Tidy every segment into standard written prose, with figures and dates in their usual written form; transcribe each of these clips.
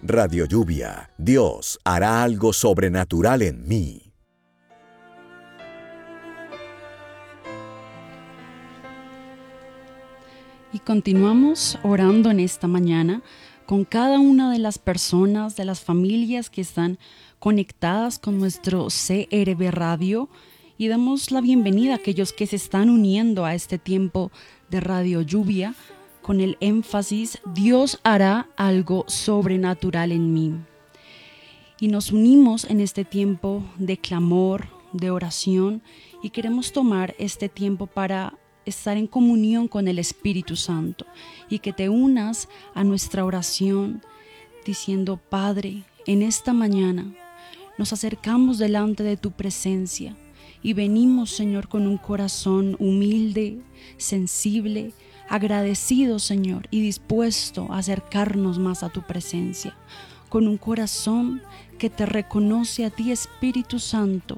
Radio Lluvia, Dios hará algo sobrenatural en mí. Y continuamos orando en esta mañana con cada una de las personas, de las familias que están conectadas con nuestro CRB Radio, y damos la bienvenida a aquellos que se están uniendo a este tiempo de Radio Lluvia con el énfasis Dios hará algo sobrenatural en mí. Y nos unimos en este tiempo de clamor, de oración, y queremos tomar este tiempo para estar en comunión con el Espíritu Santo y que te unas a nuestra oración diciendo: Padre, en esta mañana nos acercamos delante de tu presencia y venimos, Señor, con un corazón humilde, sensible, agradecido, Señor, y dispuesto a acercarnos más a tu presencia, con un corazón que te reconoce a ti, Espíritu Santo,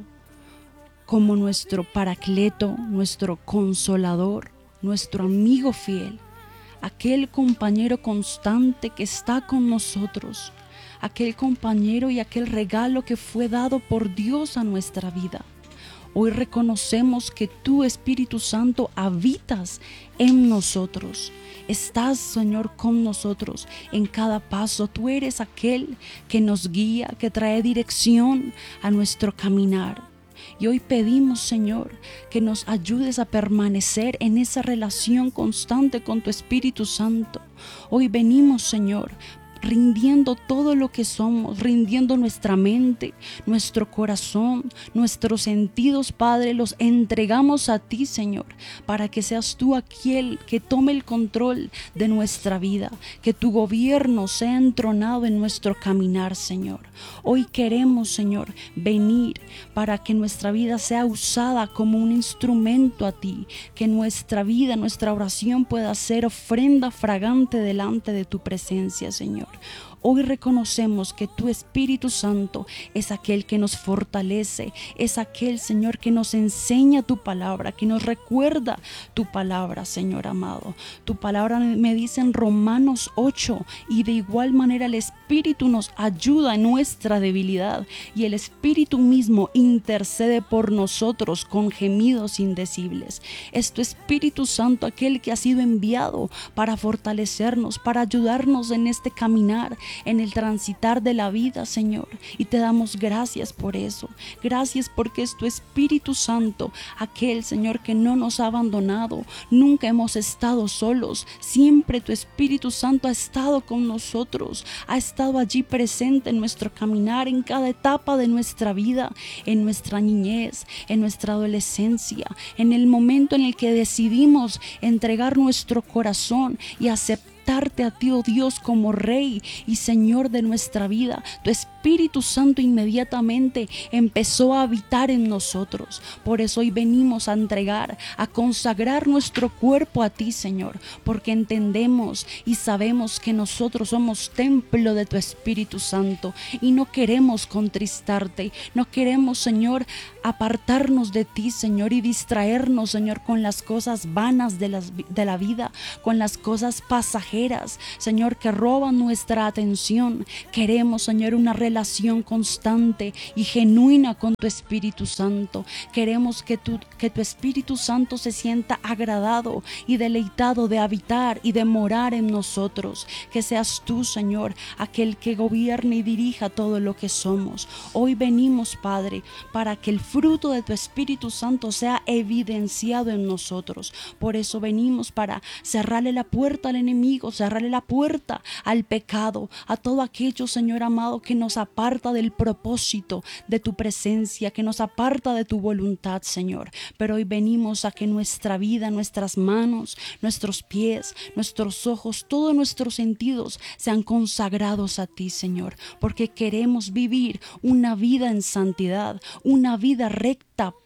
como nuestro Paracleto, nuestro Consolador, nuestro amigo fiel, aquel compañero constante que está con nosotros, aquel compañero y aquel regalo que fue dado por Dios a nuestra vida. Hoy reconocemos que tú, Espíritu Santo, habitas en nosotros. Estás, Señor, con nosotros en cada paso. Tú eres aquel que nos guía, que trae dirección a nuestro caminar. Y hoy pedimos, Señor, que nos ayudes a permanecer en esa relación constante con tu Espíritu Santo. Hoy venimos, Señor, rindiendo todo lo que somos, rindiendo nuestra mente, nuestro corazón, nuestros sentidos, Padre, los entregamos a ti, Señor, para que seas tú aquel que tome el control de nuestra vida, que tu gobierno sea entronado en nuestro caminar, Señor. Hoy queremos, Señor, venir para que nuestra vida sea usada como un instrumento a ti, que nuestra vida, nuestra oración pueda ser ofrenda fragante delante de tu presencia, Señor. Hoy reconocemos que tu Espíritu Santo es aquel que nos fortalece, es aquel, Señor, que nos enseña tu palabra, que nos recuerda tu palabra, Señor amado. Tu palabra me dice en Romanos 8, y de igual manera el Espíritu nos ayuda en nuestra debilidad, y el Espíritu mismo intercede por nosotros con gemidos indecibles. Es tu Espíritu Santo aquel que ha sido enviado para fortalecernos, para ayudarnos en este caminar, en el transitar de la vida, Señor, y te damos gracias por eso. Gracias porque es tu Espíritu Santo aquel, Señor, que no nos ha abandonado. Nunca hemos estado solos, siempre tu Espíritu Santo ha estado con nosotros, ha estado allí presente en nuestro caminar, en cada etapa de nuestra vida, en nuestra niñez, en nuestra adolescencia, en el momento en el que decidimos entregar nuestro corazón y aceptarte a ti, oh Dios, como Rey y Señor de nuestra vida. Tu Espíritu Santo inmediatamente empezó a habitar en nosotros. Por eso hoy venimos a entregar, a consagrar nuestro cuerpo a ti, Señor, porque entendemos y sabemos que nosotros somos templo de tu Espíritu Santo y no queremos contristarte, no queremos, Señor, apartarnos de ti, Señor, y distraernos, Señor, con las cosas vanas de la vida, con las cosas pasajeras, Señor, que roban nuestra atención. Queremos, Señor, una relación constante y genuina con tu Espíritu Santo. Queremos que tu Espíritu Santo se sienta agradado y deleitado de habitar y de morar en nosotros. Que seas tú, Señor, aquel que gobierne y dirija todo lo que somos. Hoy venimos, Padre, para que el fruto de tu Espíritu Santo sea evidenciado en nosotros. Por eso venimos para cerrarle la puerta al enemigo, cerrarle la puerta al pecado, a todo aquello, Señor amado, que nos aparta del propósito de tu presencia, que nos aparta de tu voluntad, Señor. Pero hoy venimos a que nuestra vida, nuestras manos, nuestros pies, nuestros ojos, todos nuestros sentidos sean consagrados a ti, Señor, porque queremos vivir una vida en santidad, una vida recta,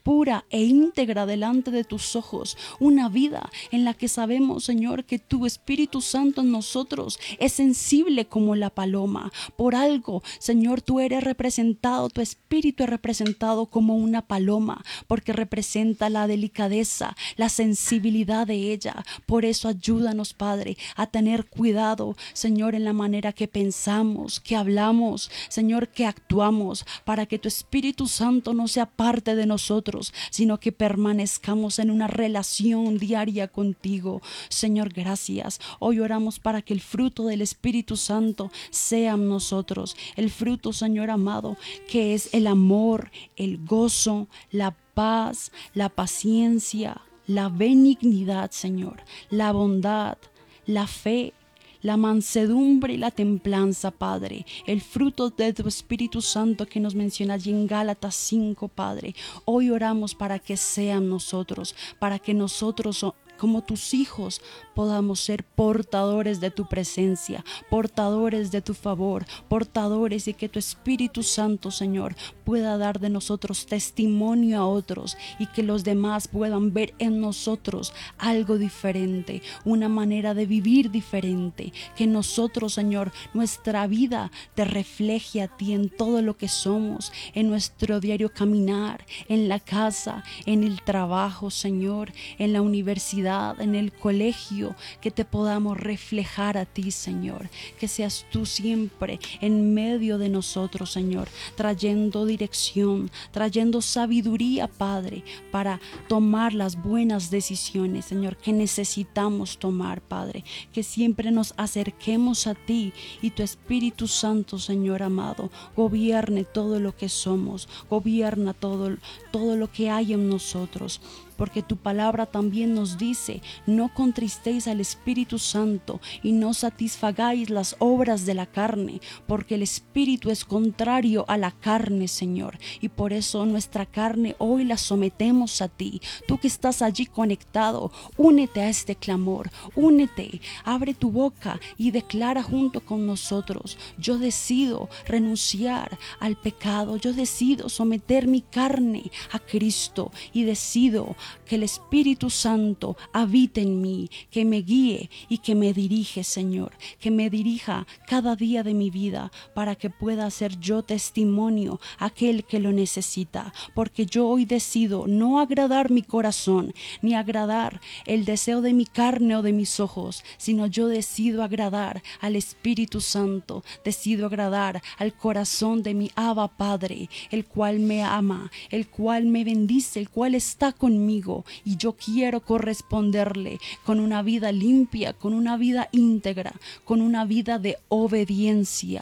pura e íntegra delante de tus ojos, una vida en la que sabemos, Señor, que tu Espíritu Santo en nosotros es sensible como la paloma. Por algo, Señor, tú eres representado, tu Espíritu es representado como una paloma, porque representa la delicadeza, la sensibilidad de ella. Por eso ayúdanos, Padre, a tener cuidado, Señor, en la manera que pensamos, que hablamos, Señor, que actuamos, para que tu Espíritu Santo no sea parte de nosotros, sino que permanezcamos en una relación diaria contigo. Señor, gracias. Hoy oramos para que el fruto del Espíritu Santo sea en nosotros. El fruto, Señor amado, que es el amor, el gozo, la paz, la paciencia, la benignidad, Señor, la bondad, la fe, la mansedumbre y la templanza, Padre. El fruto de tu Espíritu Santo que nos menciona allí en Gálatas 5, Padre. Hoy oramos para que sean nosotros, para que nosotros como tus hijos podamos ser portadores de tu presencia, portadores de tu favor, portadores, y que tu Espíritu Santo, Señor, pueda dar de nosotros testimonio a otros, y que los demás puedan ver en nosotros algo diferente, una manera de vivir diferente, que nosotros, Señor, nuestra vida te refleje a ti en todo lo que somos, en nuestro diario caminar, en la casa, en el trabajo, Señor, en la universidad, en el colegio, que te podamos reflejar a ti, Señor, que seas tú siempre en medio de nosotros, Señor, trayendo dirección, trayendo sabiduría, Padre, para tomar las buenas decisiones, Señor, que necesitamos tomar, Padre, que siempre nos acerquemos a ti y tu Espíritu Santo, Señor amado, gobierne todo lo que somos, gobierna todo lo que hay en nosotros. Porque tu palabra también nos dice: no contristéis al Espíritu Santo y no satisfagáis las obras de la carne, porque el Espíritu es contrario a la carne, Señor, y por eso nuestra carne hoy la sometemos a ti. Tú que estás allí conectado, únete a este clamor, únete, abre tu boca y declara junto con nosotros: yo decido renunciar al pecado, yo decido someter mi carne a Cristo, y decido que el Espíritu Santo habite en mí, que me guíe y que me dirige, Señor, que me dirija cada día de mi vida, para que pueda ser yo testimonio a aquel que lo necesita, porque yo hoy decido no agradar mi corazón, ni agradar el deseo de mi carne o de mis ojos, sino yo decido agradar al Espíritu Santo, decido agradar al corazón de mi Abba Padre, el cual me ama, el cual me bendice, el cual está conmigo, y yo quiero corresponderle con una vida limpia, con una vida íntegra, con una vida de obediencia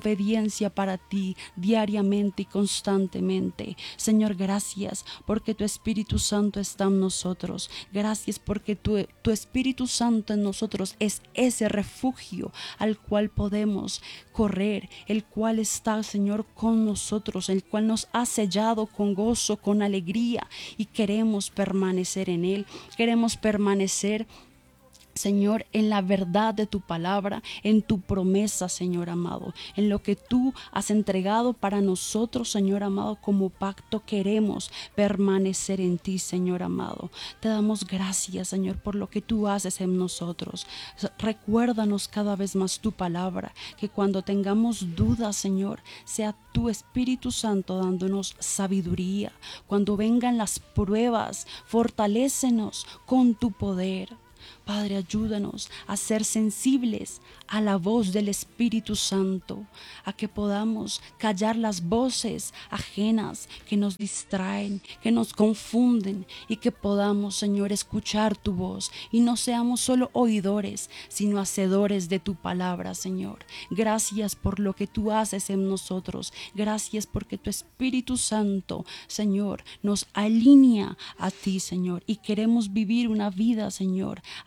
para ti diariamente y constantemente. Señor, gracias porque tu Espíritu Santo está en nosotros. Gracias porque tu Espíritu Santo en nosotros es ese refugio al cual podemos correr, el cual está, Señor, con nosotros, el cual nos ha sellado con gozo, con alegría, y queremos permanecer en él, queremos permanecer, Señor, en la verdad de tu palabra, en tu promesa, Señor amado, en lo que tú has entregado para nosotros, Señor amado, como pacto. Queremos permanecer en ti, Señor amado. Te damos gracias, Señor, por lo que tú haces en nosotros. Recuérdanos cada vez más tu palabra, que cuando tengamos dudas, Señor, sea tu Espíritu Santo dándonos sabiduría. Cuando vengan las pruebas, fortalécenos con tu poder. Padre, ayúdanos a ser sensibles a la voz del Espíritu Santo, a que podamos callar las voces ajenas que nos distraen, que nos confunden, y que podamos, Señor, escuchar tu voz y no seamos solo oidores, sino hacedores de tu palabra, Señor. Gracias por lo que tú haces en nosotros. Gracias porque tu Espíritu Santo, Señor, nos alinea a ti, Señor, y queremos vivir una vida, Señor,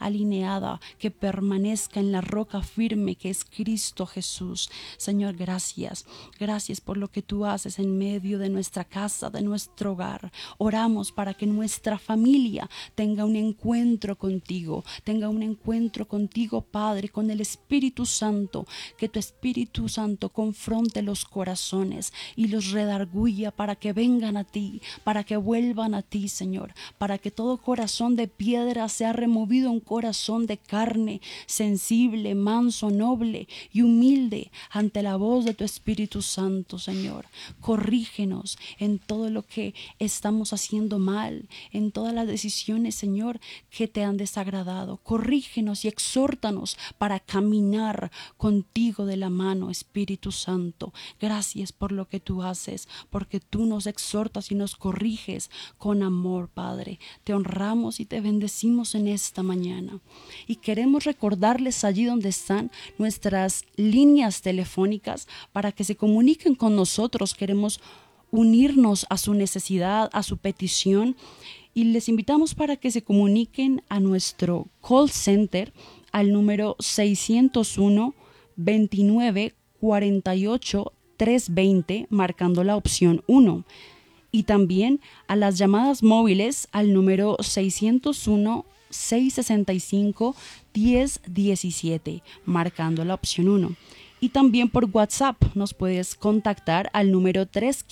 alineada, que permanezca en la roca firme que es Cristo Jesús. Señor, gracias. Gracias por lo que tú haces en medio de nuestra casa, de nuestro hogar. Oramos para que nuestra familia tenga un encuentro contigo, Padre, con el Espíritu Santo, que tu Espíritu Santo confronte los corazones y los redarguya para que vengan a ti, para que vuelvan a ti, Señor, para que todo corazón de piedra sea removido a un corazón de carne, sensible, manso, noble y humilde ante la voz de tu Espíritu Santo, Señor. Corrígenos en todo lo que estamos haciendo mal, en todas las decisiones, Señor, que te han desagradado. Corrígenos y exhórtanos para caminar contigo de la mano, Espíritu Santo. Gracias por lo que tú haces, porque tú nos exhortas y nos corriges con amor, Padre. Te honramos y te bendecimos en esta mañana. Y queremos recordarles allí donde están nuestras líneas telefónicas para que se comuniquen con nosotros. Queremos unirnos a su necesidad, a su petición, y les invitamos para que se comuniquen a nuestro call center al número 601 29 48 320, marcando la opción 1, y también a las llamadas móviles al número 601 665 1017, marcando la opción 1. Y también por WhatsApp nos puedes contactar al número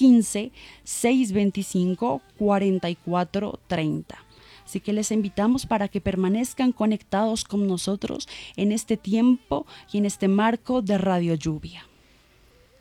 315-625-4430. Así que les invitamos para que permanezcan conectados con nosotros en este tiempo y en este marco de Radio Lluvia.